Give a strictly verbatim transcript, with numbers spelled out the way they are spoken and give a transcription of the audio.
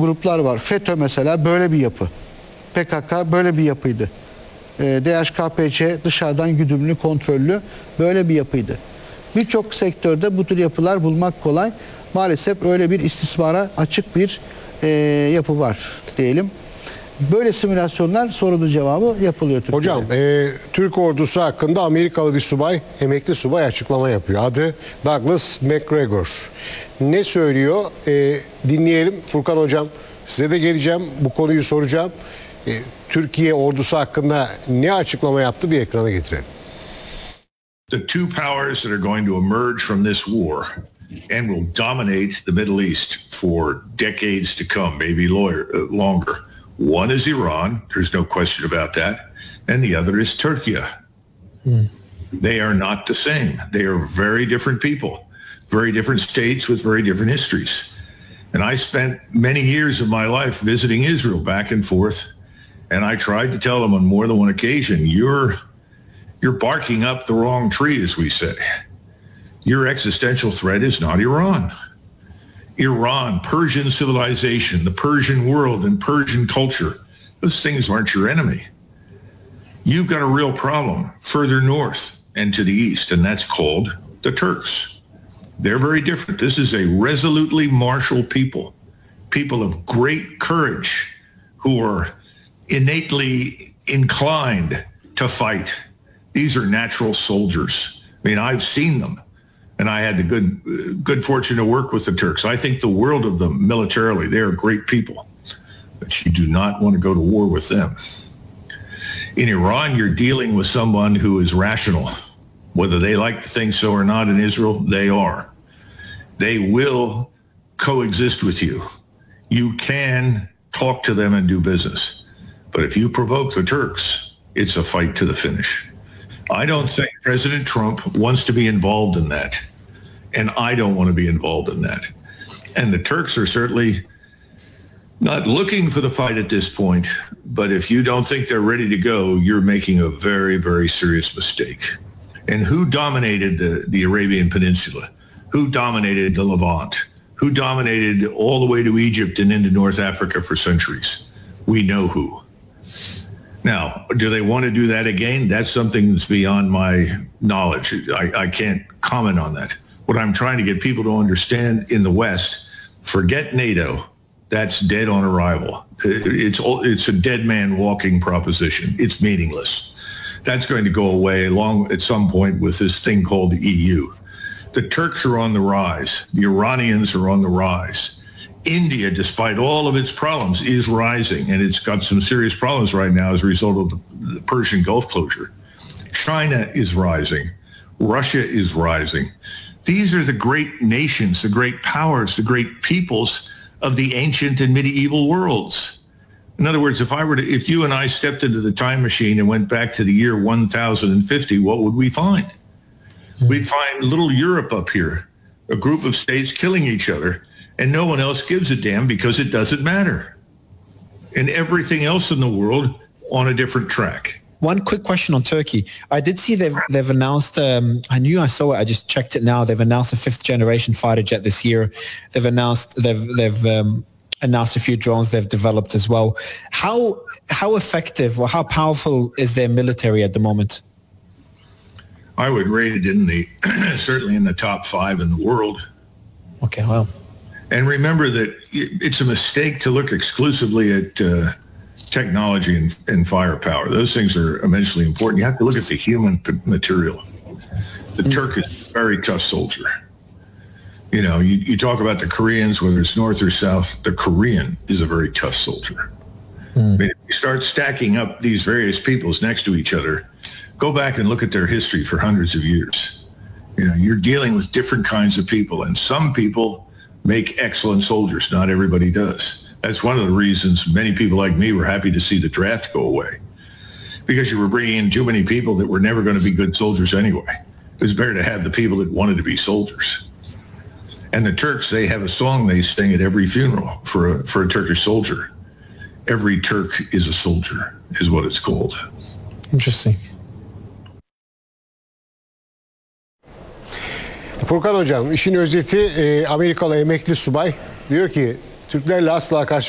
gruplar var. FETÖ mesela böyle bir yapı. P K K böyle bir yapıydı. D H K P C dışarıdan güdümlü, kontrollü böyle bir yapıydı. Birçok sektörde bu tür yapılar bulmak kolay. Maalesef öyle bir istismara açık bir e, yapı var diyelim. Böyle simülasyonlar sorunun cevabı yapılıyor Türkiye'de. Hocam e, Türk ordusu hakkında Amerikalı bir subay, emekli subay açıklama yapıyor. Adı Douglas McGregor. Ne söylüyor? E, dinleyelim. Furkan Hocam, size de geleceğim. Bu konuyu soracağım. E, Türkiye ordusu hakkında ne açıklama yaptı, bir ekrana getirelim. The two powers that are going to emerge from this war and will dominate the Middle East for decades to come, maybe longer. One is Iran, there's no question about that, and the other is Turkey. Hmm. They are not the same. They are very different people, very different states with very different histories. And I spent many years of my life visiting Israel back and forth, and I tried to tell them on more than one occasion, you're, you're barking up the wrong tree, as we say. Your existential threat is not Iran. Iran, Persian civilization, the Persian world and Persian culture, those things aren't your enemy. You've got a real problem further north and to the east, and that's called the Turks. They're very different. This is a resolutely martial people, people of great courage who are innately inclined to fight. These are natural soldiers. I mean, I've seen them. And I had the good good fortune to work with the Turks. I think the world of them militarily. They are great people. But you do not want to go to war with them. In Iran, you're dealing with someone who is rational. Whether they like to think so or not in Israel, they are. They will coexist with you. You can talk to them and do business. But if you provoke the Turks, it's a fight to the finish. I don't think President Trump wants to be involved in that. And I don't want to be involved in that. And the Turks are certainly not looking for the fight at this point. But if you don't think they're ready to go, you're making a very, very serious mistake. And who dominated the, the Arabian Peninsula? Who dominated the Levant? Who dominated all the way to Egypt and into North Africa for centuries? We know who. Now, do they want to do that again? That's something that's beyond my knowledge. I, I can't comment on that. What I'm trying to get people to understand in the West, forget NATO. That's dead on arrival. It's, it's a dead man walking proposition. It's meaningless. That's going to go away along at some point with this thing called the E U. The Turks are on the rise. The Iranians are on the rise. India, despite all of its problems, is rising, and it's got some serious problems right now as a result of the, the Persian Gulf closure. China is rising. Russia is rising. These are the great nations, the great powers, the great peoples of the ancient and medieval worlds. In other words, if I were to, if you and I stepped into the time machine and went back to the year one thousand fifty, what would we find? Mm-hmm. We'd find little Europe up here, a group of states killing each other, and no one else gives a damn because it doesn't matter. And everything else in the world on a different track. One quick question on Turkey. I did see they've, they've announced, um, I knew I saw it, I just checked it now. They've announced a fifth generation fighter jet this year. They've announced, they've, they've um, announced a few drones they've developed as well. How, how effective or how powerful is their military at the moment? I would rate it in the, certainly in the top five in the world. Okay, well. And remember that it's a mistake to look exclusively at uh, technology and, and firepower. Those things are immensely important. You have to look at the human material. The mm. Turk is a very tough soldier. You know, you, you talk about the Koreans, whether it's North or South, the Korean is a very tough soldier. Mm. I mean, if you start stacking up these various peoples next to each other, go back and look at their history for hundreds of years. You know, you're dealing with different kinds of people, and some people make excellent soldiers. Not everybody does. That's one of the reasons many people like me were happy to see the draft go away, because you were bringing in too many people that were never going to be good soldiers anyway. It was better to have the people that wanted to be soldiers. And the Turks, they have a song they sing at every funeral for a, for a Turkish soldier. Every Turk is a soldier, is what it's called. Interesting. Furkan Hocam, işin özeti, e, Amerikalı emekli subay diyor ki Türklerle asla karşı